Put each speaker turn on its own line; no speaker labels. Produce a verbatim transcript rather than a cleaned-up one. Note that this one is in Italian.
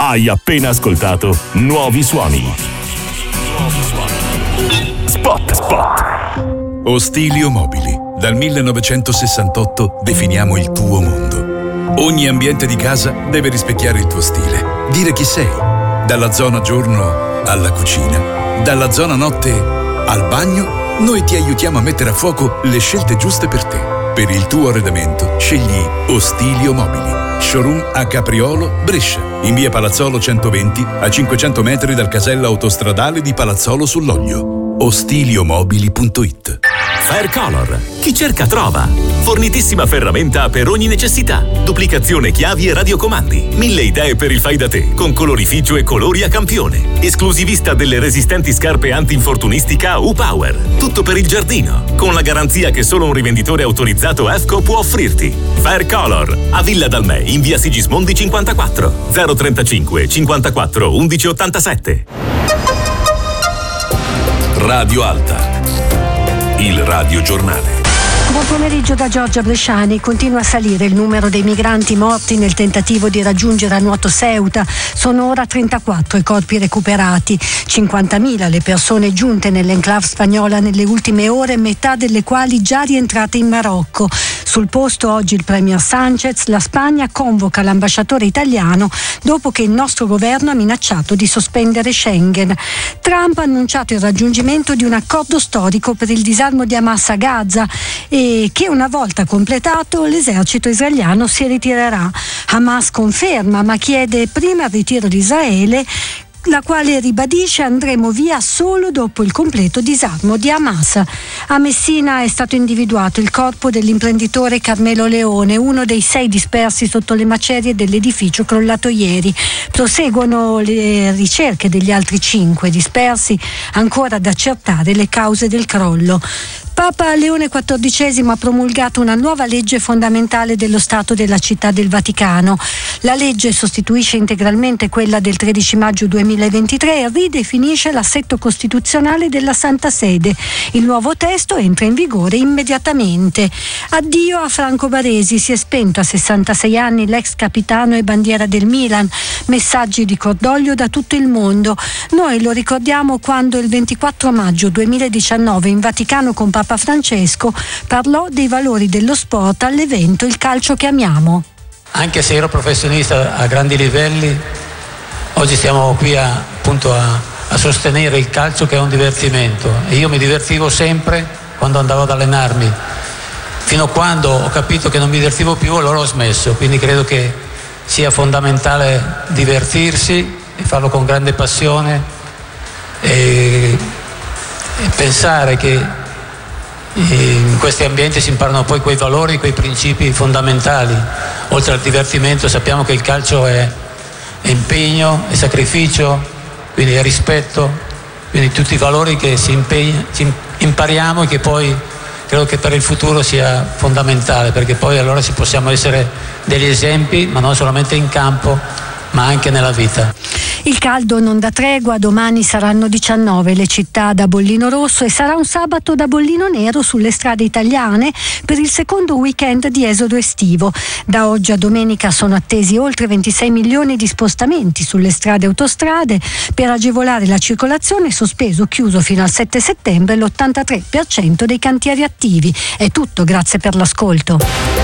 Hai appena ascoltato Nuovi Suoni. Spot, spot.
Ostilio Mobili. Dal millenovecentosessantotto definiamo il tuo mondo. Ogni ambiente di casa deve rispecchiare il tuo stile, dire chi sei. Dalla zona giorno alla cucina, dalla zona notte al bagno, noi ti aiutiamo a mettere a fuoco le scelte giuste per te. Per il tuo arredamento scegli Ostilio Mobili. Showroom a Capriolo, Brescia, in via Palazzolo centoventi, a cinquecento metri dal casello autostradale di Palazzolo sull'Oglio. ostilio-mobili punto it.
Faircolor. Chi cerca trova. Fornitissima ferramenta per ogni necessità. Duplicazione chiavi e radiocomandi. Mille idee per il fai da te, con colorificio e colori a campione. Esclusivista delle resistenti scarpe anti-infortunistica U-Power. Tutto per il giardino, con la garanzia che solo un rivenditore autorizzato E F C O può offrirti. Faircolor. A Villa Dalmè, in via Sigismondi cinquantaquattro. zero trentacinque cinquantaquattro undici ottantasette.
Radio Alta. Il radiogiornale.
Buon pomeriggio da Giorgia Bresciani. Continua a salire il numero dei migranti morti nel tentativo di raggiungere a nuoto Ceuta. Sono ora trentaquattro i corpi recuperati, cinquantamila le persone giunte nell'enclave spagnola nelle ultime ore, metà delle quali già rientrate in Marocco. Sul posto oggi il premier Sanchez. La Spagna convoca l'ambasciatore italiano dopo che il nostro governo ha minacciato di sospendere Schengen. Trump ha annunciato il raggiungimento di un accordo storico per il disarmo di Hamas a Gaza e che una volta completato l'esercito israeliano si ritirerà. Hamas conferma ma chiede prima il ritiro di Israele, la quale ribadisce andremo via solo dopo il completo disarmo di Hamas. A Messina è stato individuato il corpo dell'imprenditore Carmelo Leone, uno dei sei dispersi sotto le macerie dell'edificio crollato ieri. Proseguono le ricerche degli altri cinque dispersi, ancora da accertare le cause del crollo. Papa Leone quattordicesimo ha promulgato una nuova legge fondamentale dello Stato della Città del Vaticano. La legge sostituisce integralmente quella del tredici maggio duemilaventitré e ridefinisce l'assetto costituzionale della Santa Sede. Il nuovo testo entra in vigore immediatamente. Addio a Franco Baresi, si è spento a sessantasei anni l'ex capitano e bandiera del Milan. Messaggi di cordoglio da tutto il mondo. Noi lo ricordiamo quando il ventiquattro maggio duemiladiciannove in Vaticano con Papa Francesco parlò dei valori dello sport all'evento Il calcio che amiamo.
Anche se ero professionista a grandi livelli, oggi stiamo qui a, appunto a, a sostenere il calcio, che è un divertimento, e io mi divertivo sempre quando andavo ad allenarmi. Fino a quando ho capito che non mi divertivo più, allora ho smesso. Quindi credo che sia fondamentale divertirsi e farlo con grande passione e, e pensare che in questi ambienti si imparano poi quei valori, quei principi fondamentali. Oltre al divertimento sappiamo che il calcio è, è impegno, è sacrificio, quindi è rispetto, quindi tutti i valori che si impegna, ci impariamo e che poi credo che per il futuro sia fondamentale, perché poi allora ci possiamo essere degli esempi, ma non solamente in campo, ma anche nella vita.
Il caldo non dà tregua, domani saranno diciannove le città da bollino rosso e sarà un sabato da bollino nero sulle strade italiane per il secondo weekend di esodo estivo. Da oggi a domenica sono attesi oltre ventisei milioni di spostamenti sulle strade e autostrade. Per agevolare la circolazione è sospeso o chiuso fino al sette settembre l'ottantatré per cento dei cantieri attivi. È tutto, grazie per l'ascolto.